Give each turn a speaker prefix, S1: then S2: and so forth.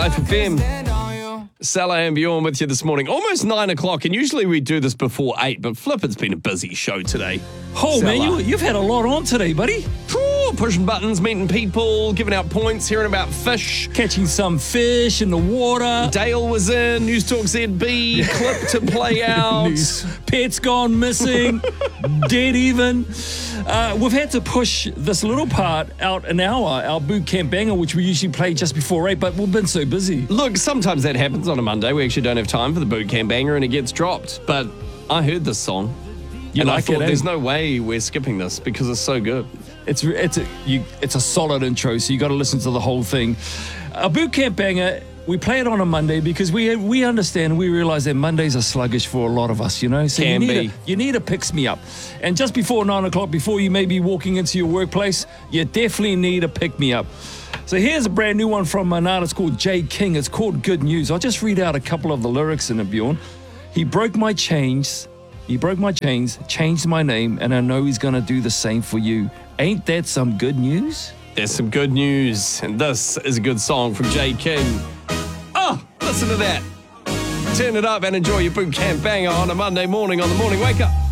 S1: FFM. Salah and Bjorn with you this morning. Almost 9 o'clock, and usually we do this before 8, but flip, it's been a busy show today.
S2: Oh,
S1: Salah.
S2: man, you've had a lot on today, buddy.
S1: Pushing buttons, meeting people, giving out points, hearing about fish.
S2: Catching some fish in the water.
S1: Dale was in, News Talk ZB, clip to play out.
S2: Pets gone missing, dead even. We've had to push this little part out an hour, our boot camp banger, which we usually play just before 8, but we've been so busy.
S1: Look, sometimes that happens on a Monday. We actually don't have time for the boot camp banger and it gets dropped. But I heard this song.
S2: You
S1: and
S2: like
S1: I thought,
S2: it, eh?
S1: there's no way we're skipping this because it's so good.
S2: It's a solid intro, so you got to listen to the whole thing. A boot camp banger, we play it on a Monday because we understand, we realize that Mondays are sluggish for a lot of us, you know. So
S1: Can
S2: you need a picks me up, and just before 9 o'clock, before you may be walking into your workplace, you definitely need a pick me up. So here's a brand new one from an artist called Jay King. It's called Good News. I'll just read out a couple of the lyrics in it, Bjorn. He broke my chains, changed my name, and I know he's gonna do the same for you. Ain't that some good news?
S1: There's some good news, and this is a good song from Jay King. Oh, listen to that. Turn it up and enjoy your boot camp banger on a Monday morning on the Morning Wake Up.